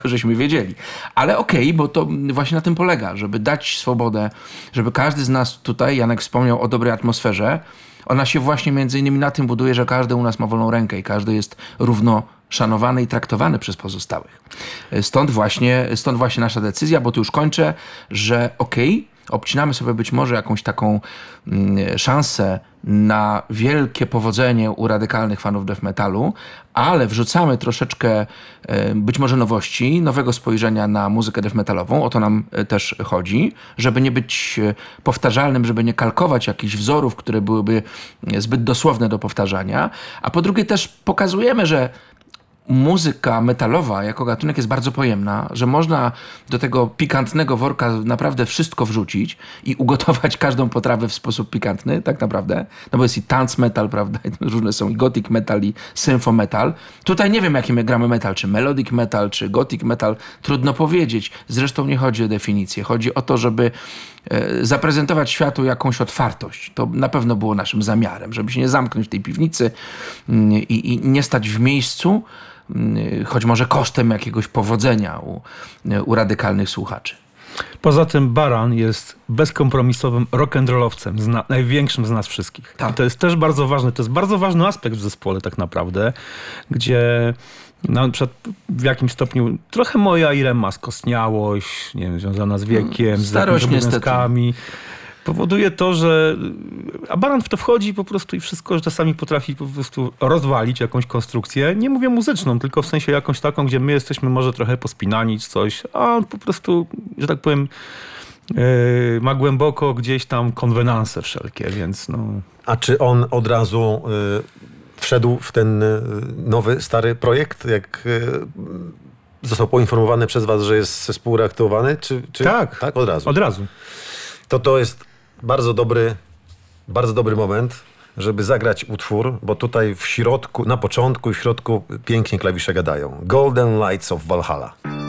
żeśmy wiedzieli. Ale okej, bo to właśnie na tym polega, żeby dać swobodę, żeby każdy z nas tutaj, Janek wspomniał o dobrej atmosferze, ona się właśnie między innymi na tym buduje, że każdy u nas ma wolną rękę i każdy jest równo szanowany i traktowany przez pozostałych. Stąd właśnie nasza decyzja, bo tu już kończę, że obcinamy sobie być może jakąś taką szansę na wielkie powodzenie u radykalnych fanów death metalu, ale wrzucamy troszeczkę być może nowości, nowego spojrzenia na muzykę death metalową. O to nam też chodzi, żeby nie być powtarzalnym, żeby nie kalkować jakichś wzorów, które byłyby zbyt dosłowne do powtarzania. A po drugie też pokazujemy, że muzyka metalowa jako gatunek jest bardzo pojemna, że można do tego pikantnego worka naprawdę wszystko wrzucić i ugotować każdą potrawę w sposób pikantny, tak naprawdę. No bo jest i dance metal, prawda? Różne są i gothic metal, i sympho metal. Tutaj nie wiem, jaki my gramy metal, czy melodic metal, czy gothic metal. Trudno powiedzieć. Zresztą nie chodzi o definicję. Chodzi o to, żeby zaprezentować światu jakąś otwartość. To na pewno było naszym zamiarem, żeby się nie zamknąć w tej piwnicy i nie stać w miejscu, choć może kosztem jakiegoś powodzenia u radykalnych słuchaczy. Poza tym Baran jest bezkompromisowym rock'n'rollowcem, największym z nas wszystkich. Tak. I to jest też bardzo ważne. To jest bardzo ważny aspekt w zespole tak naprawdę, gdzie na przykład w jakimś stopniu trochę moja Irema skostniałość, nie wiem, związana z wiekiem, z starość obowiązkami, powoduje to, że Baran w to wchodzi po prostu i wszystko, że czasami potrafi po prostu rozwalić jakąś konstrukcję. Nie mówię muzyczną, tylko w sensie jakąś taką, gdzie my jesteśmy może trochę pospinani czy coś, a on po prostu, że tak powiem, ma głęboko gdzieś tam konwenanse wszelkie, więc no. A czy on od razu wszedł w ten nowy, stary projekt, jak został poinformowany przez was, że jest zespół reaktywowany? Czy Tak, od razu. Od razu. To jest bardzo dobry moment, żeby zagrać utwór, bo tutaj w środku, na początku i w środku pięknie klawisze gadają. Golden Lights of Valhalla.